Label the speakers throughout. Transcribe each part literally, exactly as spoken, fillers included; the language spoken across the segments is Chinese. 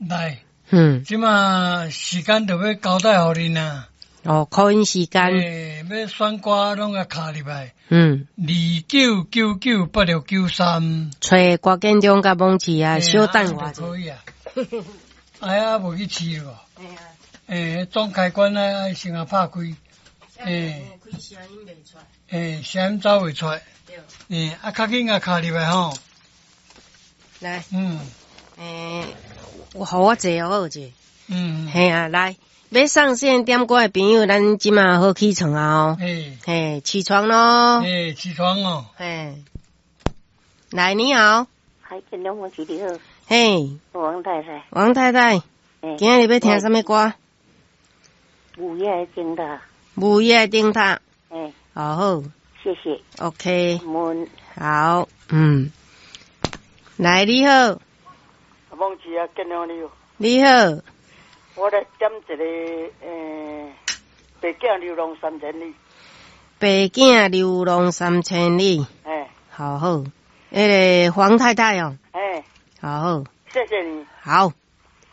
Speaker 1: 来，
Speaker 2: 嗯，
Speaker 1: 即马时间就要交代互恁啊。
Speaker 2: 哦，考音时间，
Speaker 1: 诶，要选歌拢要卡入来。
Speaker 2: 嗯，
Speaker 1: 二九九九八六九三。
Speaker 2: 找郭建中甲蒙奇啊，小等我者。
Speaker 1: 可以啊。哎呀，无去试咯。
Speaker 2: 哎呀。
Speaker 1: 诶，总开关啊，先啊拍开。诶。
Speaker 2: 开声音袂出。
Speaker 1: 诶，声音走袂出。
Speaker 2: 对。
Speaker 1: 诶，啊，较紧啊，卡入来吼。
Speaker 2: 来。
Speaker 1: 嗯。
Speaker 2: 诶，我互我坐好者。
Speaker 1: 嗯。
Speaker 2: 嘿啊，来。要上线点歌的朋友，咱即马好起床啊！哦，
Speaker 1: 嘿，
Speaker 2: 嘿，起床咯！
Speaker 1: 嘿，起床哦！
Speaker 2: 嘿，来，你好，
Speaker 3: 嗨，建中我是你好，
Speaker 2: 嘿，
Speaker 3: 王太太，
Speaker 2: 王太太，今日要听什么歌？
Speaker 3: 午夜灯塔，
Speaker 2: 午夜灯塔，
Speaker 3: 哎，
Speaker 2: 好好，
Speaker 3: 谢谢
Speaker 2: ，OK，
Speaker 3: 我
Speaker 2: 好，嗯，来，你好，
Speaker 4: 孟奇啊，建中你好，
Speaker 2: 你好。
Speaker 4: 我来点一个诶，白镜流浪三千里。
Speaker 2: 白镜流浪三千里。
Speaker 4: 哎，
Speaker 2: 好好，那个黄太太哦。
Speaker 4: 哎，
Speaker 2: 好好，
Speaker 4: 谢谢你。
Speaker 2: 好 ，OK 。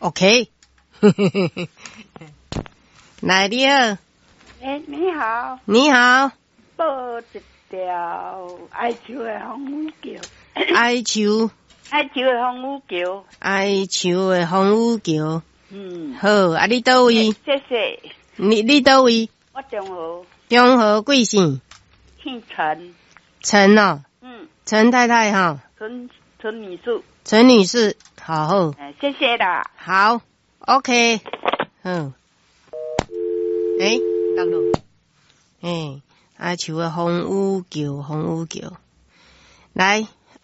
Speaker 2: 来，你好。
Speaker 5: 哎，你好。
Speaker 2: 你好。
Speaker 5: 播一条哀愁的风雨桥。
Speaker 2: 哀愁。
Speaker 5: 哀愁的风雨桥。
Speaker 2: 哀愁的风雨桥。
Speaker 5: 嗯，
Speaker 2: 好，啊，你倒位？
Speaker 5: 谢谢。
Speaker 2: 你你倒位？
Speaker 5: 我中和。
Speaker 2: 中和贵姓？
Speaker 5: 姓陈。
Speaker 2: 陈哦。
Speaker 5: 嗯。陈
Speaker 2: 太太哈。
Speaker 5: 陈陈女士。
Speaker 2: 陈女士，好好。
Speaker 5: 哎，谢谢啦。
Speaker 2: 好 ，OK。嗯。诶，落落。诶，哀愁的风雨桥，风雨桥。来，